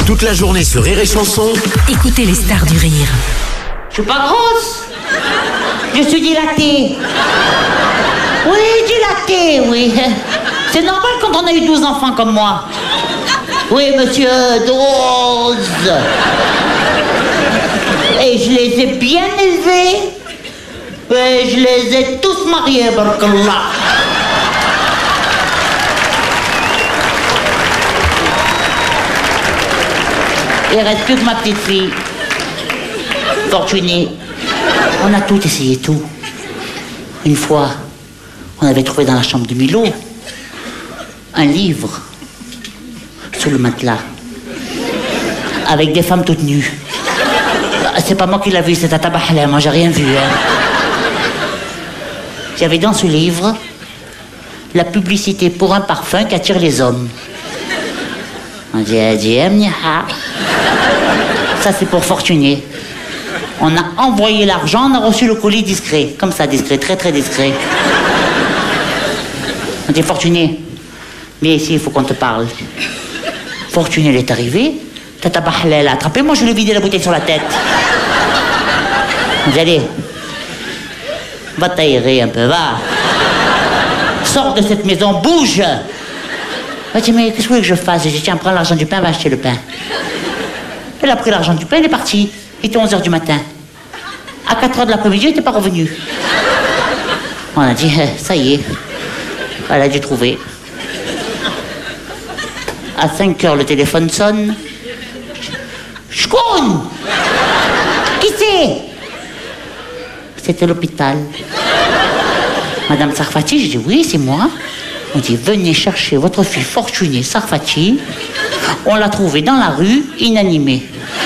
Toute la journée sur Rire et Chanson. Écoutez les stars du rire. Je suis pas grosse. Je suis dilatée. Oui, dilatée, oui. C'est normal quand on a eu 12 enfants comme moi. Oui, monsieur, 12. Et je les ai bien élevés. Et je les ai tous mariés, barakallah. Il reste plus que ma petite fille. Fortunée. On a tout essayé, tout. Une fois, on avait trouvé dans la chambre de Milo un livre sous le matelas avec des femmes toutes nues. C'est pas moi qui l'ai vu, c'est Tata Bahala, moi j'ai rien vu. Hein. J'avais dans ce livre la publicité pour un parfum qui attire les hommes. On dit, ça c'est pour Fortuné. On a envoyé l'argent, on a reçu le colis discret. Comme ça, discret, très très discret. On dit, Fortuné, viens ici, il faut qu'on te parle. Fortuné, elle est arrivée. Tata Bahala l'a attrapé, moi je lui ai vidé la bouteille sur la tête. On dit, allez, va t'aérer un peu, va. Sors de cette maison, bouge. Elle dit, mais qu'est-ce que vous voulez que je fasse? J'ai dit, tiens, prends l'argent du pain, va acheter le pain. Elle a pris l'argent du pain, elle est partie. Il était 11h du matin. À 4h de l'après-midi, elle n'était pas revenue. On a dit, ça y est, elle a dû trouver. À 5h, le téléphone sonne. Shkoun! Qui c'est? C'était l'hôpital. Madame Sarfati, je dis, oui, c'est moi. On dit, venez chercher votre fille Fortunée Sarfati. On l'a trouvée dans la rue, inanimée.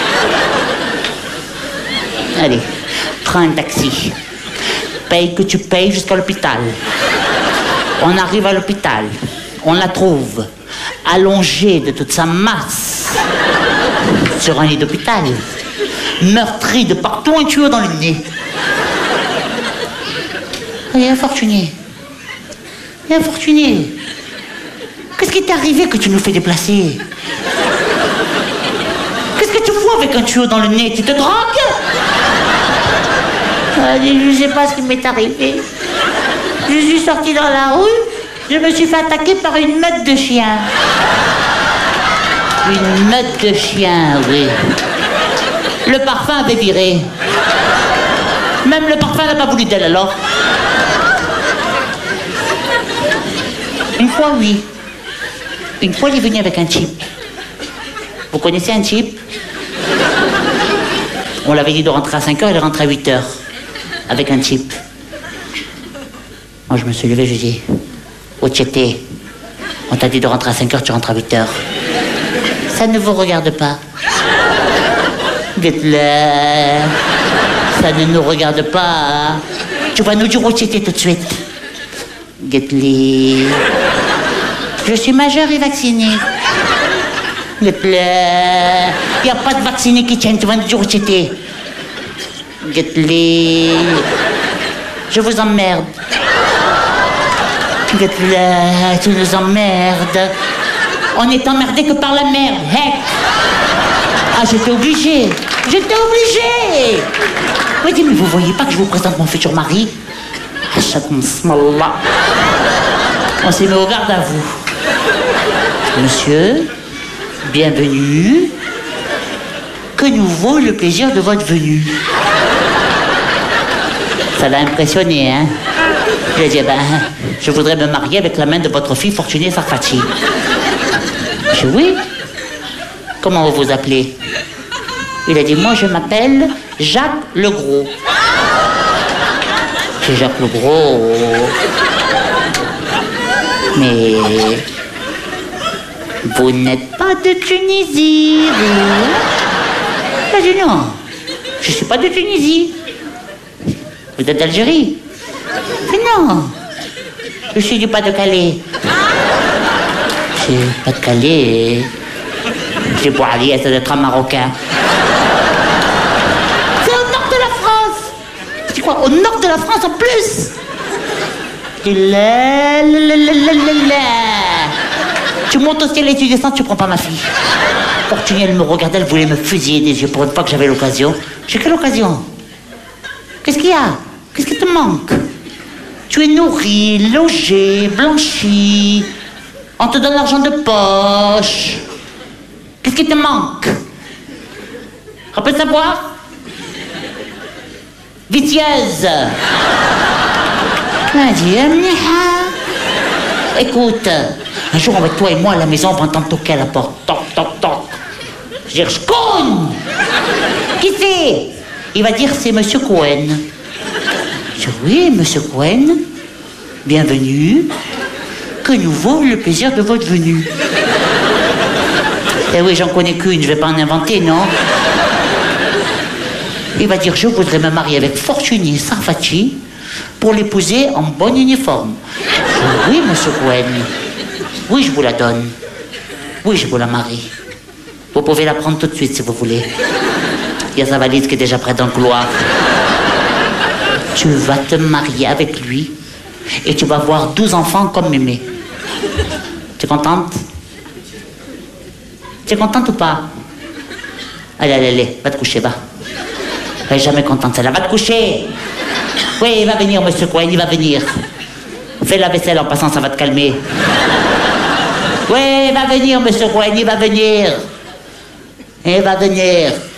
Allez, prends un taxi. Paye que tu payes jusqu'à l'hôpital. On arrive à l'hôpital. On la trouve allongée de toute sa masse sur un lit d'hôpital. Meurtrie de partout, un tuyau dans le nez. Il est infortuné. Il est infortuné. Qu'est-ce qui t'est arrivé que tu nous fais déplacer? Qu'est-ce que tu fous avec un tuyau dans le nez? Tu te drogues? Je sais pas ce qui m'est arrivé. Je suis sortie dans la rue, je me suis fait attaquer par une meute de chiens. Une meute de chiens, oui. Le parfum avait viré. Même le parfum n'a pas voulu d'elle alors. Une fois, oui. Une fois, il est venu avec un type. Vous connaissez un type? On l'avait dit de rentrer à 5h, il est rentré à 8h. Avec un type. Moi, je me suis levé, je dis, où tu étais? On t'a dit de rentrer à 5h, tu rentres à 8h. Ça ne vous regarde pas. Dites-le. Ça ne nous regarde pas. Tu vas nous dire où tu étais tout de suite. Dites-le. Je suis majeur et vacciné. Dites-le. Il n'y a pas de vacciné qui tienne, tu vas nous dire où tu étais. Dites-le. Je vous emmerde. Dites-le, tu nous emmerdes. On est emmerdé que par la merde. Heck. Ah, j'étais obligée. J'étais obligée. Oui, mais vous voyez pas que je vous présente mon futur mari? On s'est mis au garde à vous. Monsieur, bienvenue. Que nous vaut le plaisir de votre venue? Ça l'a impressionné, hein? Je lui ai dit, je voudrais me marier avec la main de votre fille Fortunée Sarfati. Je dis, oui. Comment vous vous appelez? Il a dit, moi je m'appelle Jacques Legros. C'est Jacques Legros. Mais vous n'êtes pas de Tunisie, vous? Il a dit, non, je ne suis pas de Tunisie. Vous êtes d'Algérie? Mais non, je suis du Pas-de-Calais. C'est Pas-de-Calais. C'est pour aller, ça doit être un Marocain. C'est au nord de la France. C'est quoi, au nord de la France en plus? Tu montes au ciel et tu descends, tu prends pas ma fille. Fortuné, elle me regardait, elle voulait me fusiller des yeux pour une fois que j'avais l'occasion. J'ai quelle occasion? Qu'est-ce qu'il y a? Qu'est-ce qui te manque? Tu es nourri, logé, blanchi. On te donne l'argent de poche. Qu'est-ce qui te manque? On peut savoir? Vicieuse. Écoute, un jour on va être toi et moi à la maison, on va entendre toquer à la porte. Toc, toc, toc. Je vais dire, je cogne. Qui c'est? Il va dire, c'est Monsieur Cohen. Je dis, oui, Monsieur Cohen, bienvenue. Que nous vaut le plaisir de votre venue. Eh oui, j'en connais qu'une, je vais pas en inventer, non? Il va dire, je voudrais me marier avec Fortuné Sarfati pour l'épouser en bon uniforme. Je dis, oui, Monsieur Cohen. Oui, je vous la donne. Oui, je vous la marie. Vous pouvez la prendre tout de suite si vous voulez. Il y a sa valise qui est déjà prête dans le couloir. Tu vas te marier avec lui et tu vas avoir 12 enfants comme mémé. Tu es contente? Tu es contente ou pas? Allez, allez, allez, va te coucher, va. Elle est jamais contente, celle-là. Va te coucher. Oui, il va venir, Monsieur Cohen, il va venir. Fais la vaisselle en passant, ça va te calmer. Oui, il va venir, Monsieur Cohen, il va venir. Il va venir.